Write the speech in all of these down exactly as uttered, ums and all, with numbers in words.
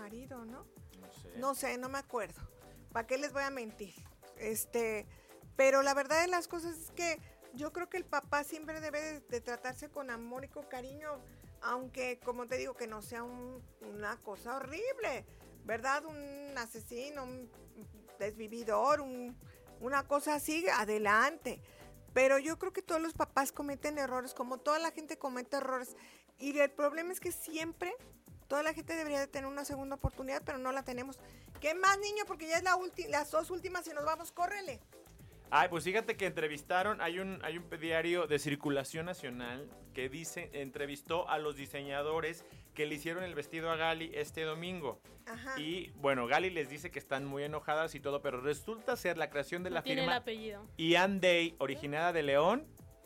marido, ¿no? No sé. No sé, no me acuerdo. ¿Para qué les voy a mentir? Este, pero la verdad de las cosas es que yo creo que el papá siempre debe de, de tratarse con amor y con cariño, aunque, como te digo, que no sea un, una cosa horrible, ¿verdad? Un asesino, un desvividor, un, una cosa así, adelante. Pero yo creo que todos los papás cometen errores, como toda la gente comete errores. Y el problema es que siempre, toda la gente debería de tener una segunda oportunidad, pero no la tenemos. ¿Qué más, niño? Porque ya es la ulti- las dos últimas y nos vamos, córrele. Ay, pues fíjate que entrevistaron, hay un, hay un diario de circulación nacional que dice, entrevistó a los diseñadores que le hicieron el vestido a Gali este domingo. Ajá. Y bueno, Gali les dice que están muy enojadas y todo, pero resulta ser la creación de No la tiene firma el apellido. Ian Day, originada de León.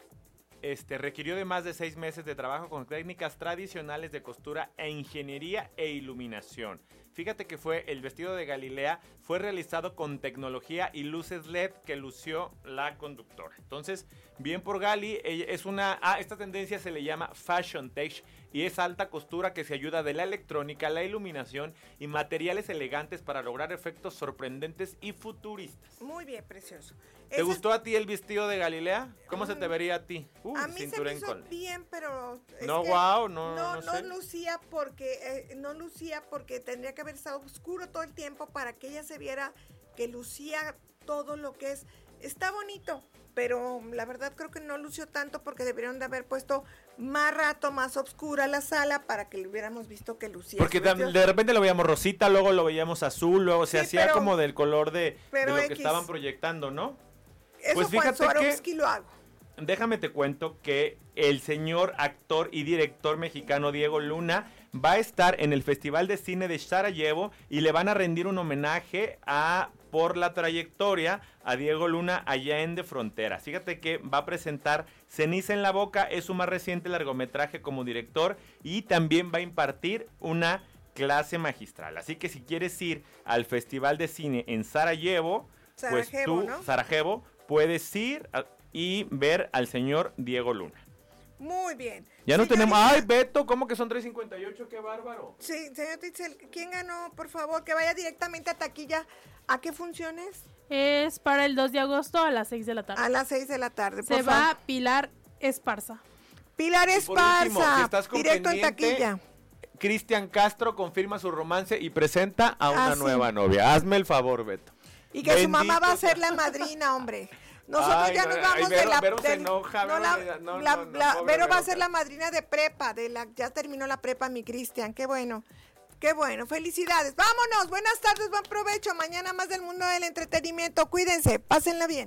Este, requirió de más de seis meses de trabajo con técnicas tradicionales de costura e ingeniería e iluminación. Fíjate que fue el vestido de Galilea, fue realizado con tecnología y luces L E D que lució la conductora. Entonces, bien por Gali, ella es una, ah, esta tendencia se le llama Fashion Tech y es alta costura que se ayuda de la electrónica, la iluminación y materiales elegantes para lograr efectos sorprendentes y futuristas. Muy bien, precioso. ¿Te Esa- gustó a ti el vestido de Galilea? ¿Cómo Mm. se te vería a ti? Uh, a mí se cintura me en hizo col. bien, pero es No, que guau, no, no, no no sé. lucía porque eh, no lucía porque tendría que haber estado oscuro todo el tiempo para que ella se viera que lucía todo lo que es. Está bonito, pero la verdad creo que no lució tanto porque deberían de haber puesto más rato, más oscura la sala para que le hubiéramos visto que lucía. Porque su de, vestido. de repente lo veíamos rosita, luego lo veíamos azul, luego se Sí, hacía pero- como del color de, de pero lo que X. estaban proyectando, ¿no? Eso pues fue fíjate Swarovski, lo hago. Déjame te cuento que el señor actor y director mexicano Diego Luna va a estar en el Festival de Cine de Sarajevo y le van a rendir un homenaje a por la trayectoria a Diego Luna allá en De Frontera. Fíjate que va a presentar Ceniza en la Boca, es su más reciente largometraje como director y también va a impartir una clase magistral. Así que si quieres ir al Festival de Cine en Sarajevo, pues Sarajevo, tú, ¿no? Sarajevo, puedes ir a- y ver al señor Diego Luna. Muy bien. Ya no Señorita- tenemos... ¡Ay, Beto! ¿Cómo que son tres cincuenta y ocho? ¡Qué bárbaro! Sí, señor Titzel, ¿quién ganó? Por favor, que vaya directamente a taquilla. ¿A qué funciones? Es para el dos de agosto a las seis de la tarde. A las seis de la tarde. Se por va favor. Pilar Esparza. Pilar Y por último, Esparza, si estás con directo en pendiente, taquilla. Cristian Castro confirma su romance y presenta a una Ah, sí. nueva novia. Hazme el favor, Beto. Y que su mamá va a Bendito ser la madrina, hombre. Nosotros Ay, ya no, nos ay, vamos Vero- de la... Vero se del- enoja, no, Vero la- me- no, la- no, no, la- pobre Vero va a Vero, ser la cara. madrina de prepa, de la ya terminó la prepa, mi Cristian. Qué bueno, qué bueno, felicidades. Vámonos, buenas tardes, buen provecho. Mañana más del mundo del entretenimiento. Cuídense, pásenla bien.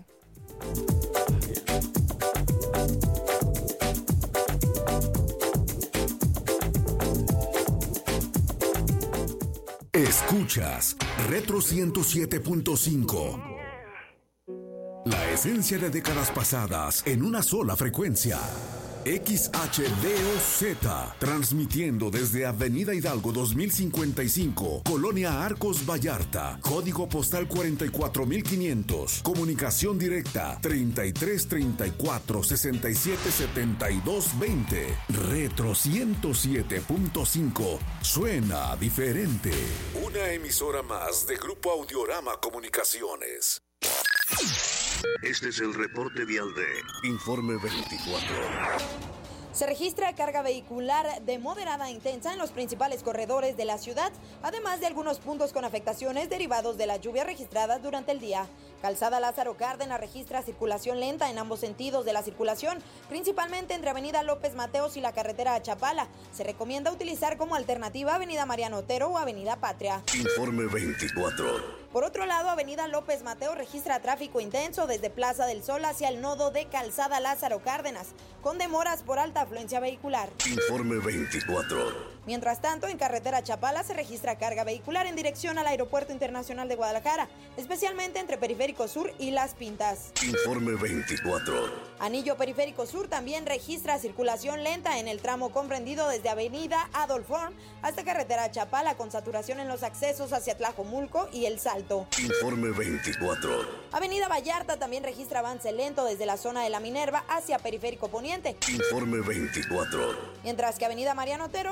Escuchas Retro ciento siete punto cinco. La esencia de décadas pasadas en una sola frecuencia. X H D O Z, transmitiendo desde Avenida Hidalgo dos mil cincuenta y cinco, Colonia Arcos Vallarta, código postal cuarenta y cuatro mil quinientos, comunicación directa treinta y tres treinta y cuatro sesenta y siete setenta y dos veinte. Retro ciento siete punto cinco, suena diferente. Una emisora más de Grupo Audiorama Comunicaciones. Este es el reporte vial de Informe veinticuatro. Se registra carga vehicular de moderada a intensa en los principales corredores de la ciudad, además de algunos puntos con afectaciones derivados de la lluvia registrada durante el día. Calzada Lázaro Cárdenas registra circulación lenta en ambos sentidos de la circulación, principalmente entre Avenida López Mateos y la carretera a Chapala. Se recomienda utilizar como alternativa Avenida Mariano Otero o Avenida Patria. Informe veinticuatro. Por otro lado, Avenida López Mateos registra tráfico intenso desde Plaza del Sol hacia el nodo de Calzada Lázaro Cárdenas, con demoras por alta afluencia vehicular. Informe veinticuatro. Mientras tanto, en carretera Chapala se registra carga vehicular en dirección al Aeropuerto Internacional de Guadalajara, especialmente entre Periférico Sur y Las Pintas. Informe veinticuatro. Anillo Periférico Sur también registra circulación lenta en el tramo comprendido desde Avenida Adolf Horn hasta carretera Chapala, con saturación en los accesos hacia Tlajomulco y El Salto. Informe veinticuatro. Avenida Vallarta también registra avance lento desde la zona de la Minerva hacia Periférico Poniente, Informe veinticuatro. mientras que Avenida Mariano Otero presenta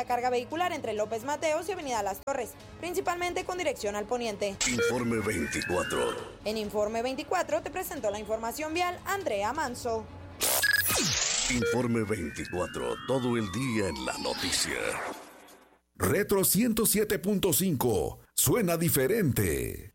la carga vehicular entre López Mateos y Avenida Las Torres, principalmente con dirección al poniente. Informe veinticuatro. En Informe veinticuatro te presentó la información vial Andrea Manso. Informe veinticuatro, todo el día en la noticia. Retro ciento siete punto cinco, suena diferente.